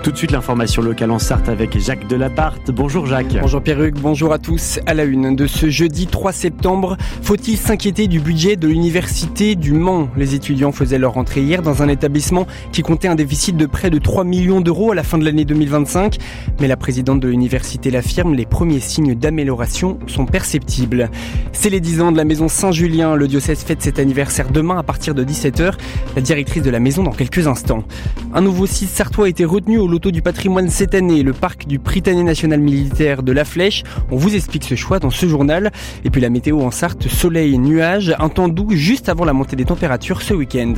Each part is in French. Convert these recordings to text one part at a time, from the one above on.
Tout de suite l'information locale en Sarthe avec Jacques Delaparte. Bonjour Jacques. Bonjour Pierruc, bonjour à tous. À la une de ce jeudi 3 septembre, faut-il s'inquiéter du budget de l'université du Mans ? Les étudiants faisaient leur rentrée hier dans un établissement qui comptait un déficit de près de 3 millions d'euros à la fin de l'année 2025. Mais la présidente de l'université l'affirme, les premiers signes d'amélioration sont perceptibles. C'est les 10 ans de la maison Saint-Julien. Le diocèse fête cet anniversaire demain à partir de 17h. La directrice de la maison dans quelques instants. Un nouveau site sartois a été retenu au loto du patrimoine cette année, le parc du Prytanée national militaire de La Flèche. On vous explique ce choix dans ce journal. Et puis la météo en Sarthe, soleil et nuages, un temps doux juste avant la montée des températures ce week-end.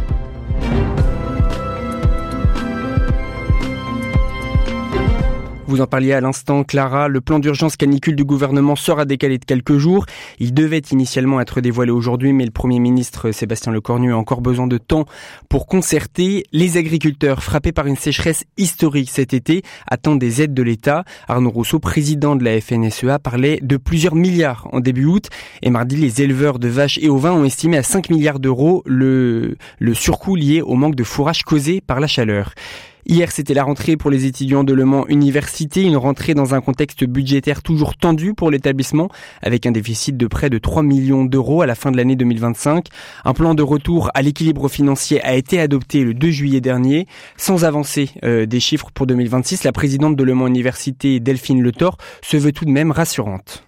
Vous en parliez à l'instant, Clara, le plan d'urgence canicule du gouvernement sera décalé de quelques jours. Il devait initialement être dévoilé aujourd'hui, mais le Premier ministre Sébastien Lecornu a encore besoin de temps pour concerter. Les agriculteurs frappés par une sécheresse historique cet été attendent des aides de l'État. Arnaud Rousseau, président de la FNSEA, parlait de plusieurs milliards en début août. Et mardi, les éleveurs de vaches et ovins ont estimé à 5 milliards d'euros le surcoût lié au manque de fourrage causé par la chaleur. Hier, c'était la rentrée pour les étudiants de Le Mans Université, une rentrée dans un contexte budgétaire toujours tendu pour l'établissement, avec un déficit de près de 3 millions d'euros à la fin de l'année 2025. Un plan de retour à l'équilibre financier a été adopté le 2 juillet dernier. Sans avancer des chiffres pour 2026, la présidente de Le Mans Université, Delphine Le Thor, se veut tout de même rassurante.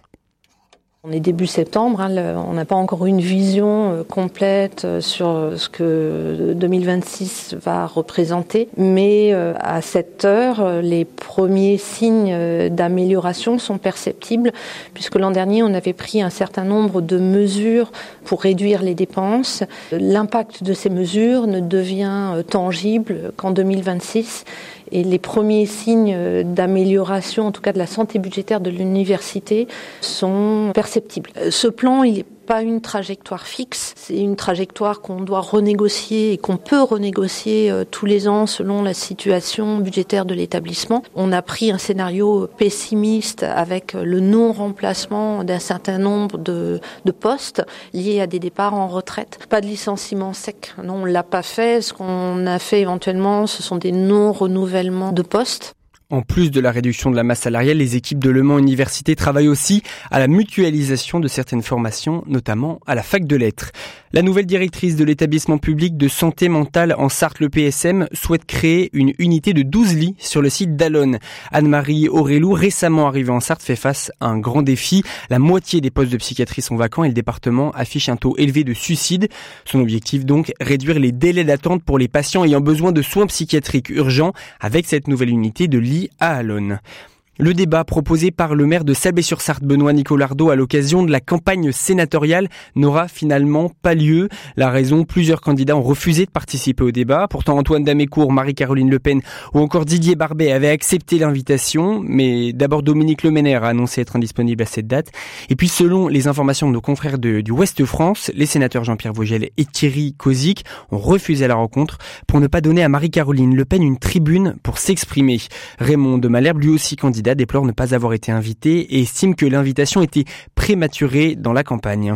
On est début septembre, on n'a pas encore une vision complète sur ce que 2026 va représenter, mais à cette heure, les premiers signes d'amélioration sont perceptibles, puisque l'an dernier, on avait pris un certain nombre de mesures pour réduire les dépenses. L'impact de ces mesures ne devient tangible qu'en 2026. Et les premiers signes d'amélioration, en tout cas de la santé budgétaire de l'université, sont perceptibles. Ce plan, il n'est pas une trajectoire fixe, c'est une trajectoire qu'on doit renégocier et qu'on peut renégocier tous les ans selon la situation budgétaire de l'établissement. On a pris un scénario pessimiste avec le non-remplacement d'un certain nombre de postes liés à des départs en retraite. Pas de licenciement sec, non, on l'a pas fait. Ce qu'on a fait éventuellement, ce sont des non-renouvellements de postes. En plus de la réduction de la masse salariale, les équipes de Le Mans Université travaillent aussi à la mutualisation de certaines formations, notamment à la fac de lettres. La nouvelle directrice de l'établissement public de santé mentale en Sarthe, le PSM, souhaite créer une unité de 12 lits sur le site d'Allonne. Anne-Marie Aurélou, récemment arrivée en Sarthe, fait face à un grand défi. La moitié des postes de psychiatrie sont vacants et le département affiche un taux élevé de suicide. Son objectif donc, réduire les délais d'attente pour les patients ayant besoin de soins psychiatriques urgents avec cette nouvelle unité de lits à Allonne. Le débat proposé par le maire de Salbay-sur-Sarthe, Benoît Nicolardo, à l'occasion de la campagne sénatoriale n'aura finalement pas lieu. La raison, plusieurs candidats ont refusé de participer au débat. Pourtant, Antoine Damécourt, Marie-Caroline Le Pen ou encore Didier Barbet avaient accepté l'invitation. Mais d'abord, Dominique Lemener a annoncé être indisponible à cette date. Et puis, selon les informations de nos confrères du Ouest France, les sénateurs Jean-Pierre Vogel et Thierry Kozik ont refusé la rencontre pour ne pas donner à Marie-Caroline Le Pen une tribune pour s'exprimer. Raymond de Malherbe, lui aussi candidat, déplore ne pas avoir été invité et estime que l'invitation était prématurée dans la campagne.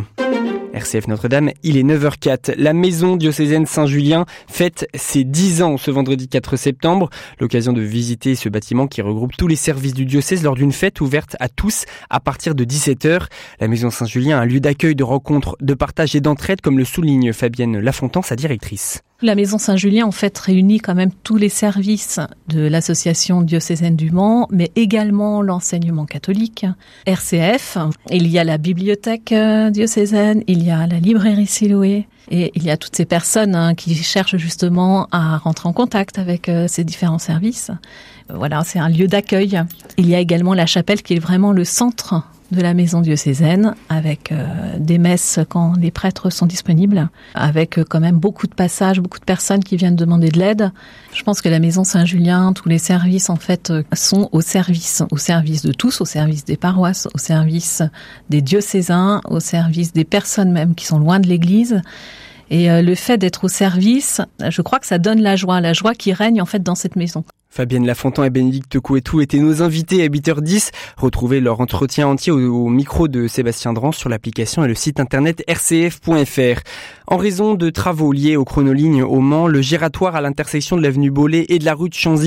RCF Notre-Dame, il est 9h04. La maison diocésaine Saint-Julien fête ses 10 ans ce vendredi 4 septembre. L'occasion de visiter ce bâtiment qui regroupe tous les services du diocèse lors d'une fête ouverte à tous à partir de 17h. La maison Saint-Julien, un lieu d'accueil, de rencontres, de partage et d'entraide, comme le souligne Fabienne Lafontan, sa directrice. La maison Saint-Julien, en fait, réunit quand même tous les services de l'association diocésaine du Mans, mais également l'enseignement catholique, RCF. Il y a la bibliothèque diocésaine, il y a la librairie Siloé, et il y a toutes ces personnes qui cherchent justement à rentrer en contact avec ces différents services. Voilà, c'est un lieu d'accueil. Il y a également la chapelle qui est vraiment le centre de la maison diocésaine, avec des messes quand les prêtres sont disponibles, avec quand même beaucoup de passages, beaucoup de personnes qui viennent demander de l'aide. Je pense que la maison Saint-Julien, tous les services en fait sont au service de tous, au service des paroisses, au service des diocésains, au service des personnes même qui sont loin de l'église. Et le fait d'être au service, je crois que ça donne la joie qui règne en fait dans cette maison. Fabienne Lafontan et Bénédicte Couetou étaient nos invités à 8h10. Retrouvez leur entretien entier au micro de Sébastien Dran sur l'application et le site internet rcf.fr. En raison de travaux liés aux chronoligne au Mans, le giratoire à l'intersection de l'avenue Bollé et de la rue de Chanzy